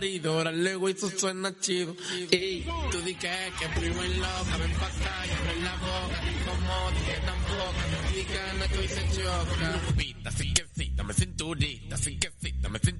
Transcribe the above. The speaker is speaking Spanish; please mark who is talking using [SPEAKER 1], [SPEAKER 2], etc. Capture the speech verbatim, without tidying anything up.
[SPEAKER 1] Luego eso suena chido. Y tú di que, que primo en loca. Ven pa' acá y abre la boca. Ni como dije tampoco. No digan que hoy se choca. Lupita, así que sí, dame cinturita. Así que sí, dame cinturita.